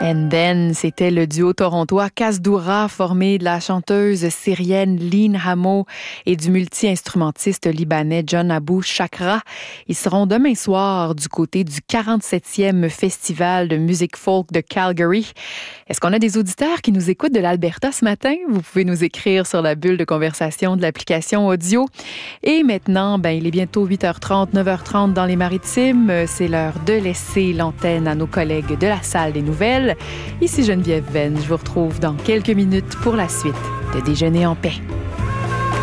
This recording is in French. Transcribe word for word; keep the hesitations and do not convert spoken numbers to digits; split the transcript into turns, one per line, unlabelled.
And Then, c'était le duo torontois Kasdoura, formé de la chanteuse syrienne Lynn Hamo et du multi-instrumentiste libanais John Abou Chakra. Ils seront demain soir du côté du quarante-septième Festival de musique folk de Calgary. Est-ce qu'on a des auditeurs qui nous écoutent de l'Alberta ce matin? Vous pouvez nous écrire sur la bulle de conversation de l'application audio. Et maintenant, ben, il est bientôt huit heures trente, neuf heures trente dans les Maritimes. C'est l'heure de laisser l'antenne à nos collègues de la salle des nouvelles. Ici Geneviève Venn, je vous retrouve dans quelques minutes pour la suite de Déjeuner en paix.